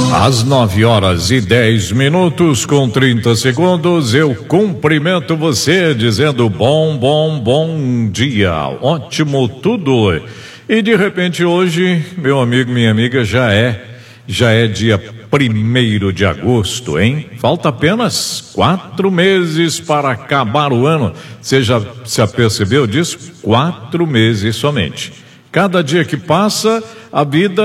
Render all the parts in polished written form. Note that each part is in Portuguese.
Às 9h10 com 30 segundos, eu cumprimento você dizendo bom dia, ótimo tudo. E de repente hoje, meu amigo, minha amiga, já é dia 1º de agosto, hein? Falta apenas 4 meses para acabar o ano. Você já se apercebeu disso? 4 meses somente. Cada dia que passa, a vida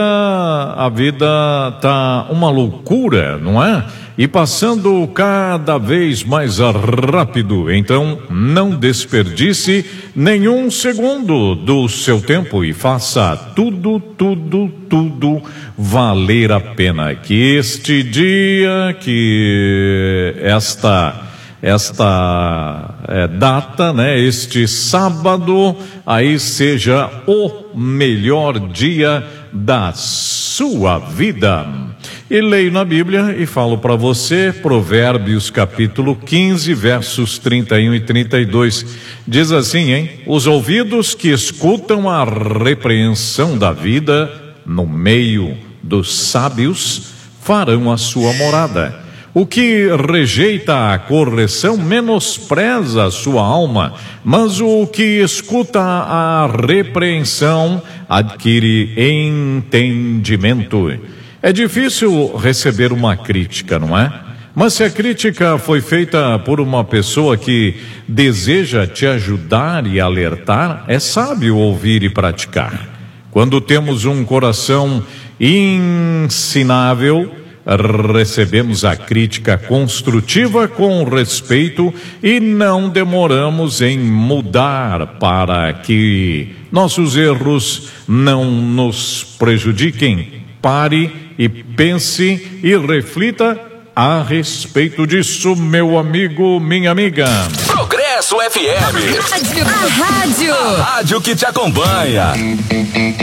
tá uma loucura, não é? E passando cada vez mais rápido. Então, não desperdice nenhum segundo do seu tempo e faça tudo valer a pena. Que este dia, que esta data, né? Este sábado aí seja o melhor dia da sua vida. E leio na Bíblia e falo para você, Provérbios capítulo 15, versos 31 e 32. Diz assim, hein? Os ouvidos que escutam a repreensão da vida no meio dos sábios farão a sua morada. O que rejeita a correção menospreza a sua alma, mas o que escuta a repreensão adquire entendimento. É difícil receber uma crítica, não é? Mas se a crítica foi feita por uma pessoa que deseja te ajudar e alertar, é sábio ouvir e praticar. Quando temos um coração ensinável, recebemos a crítica construtiva com respeito e não demoramos em mudar para que nossos erros não nos prejudiquem. Pare e pense e reflita a respeito disso, meu amigo, minha amiga. Progresso FM. A rádio que te acompanha.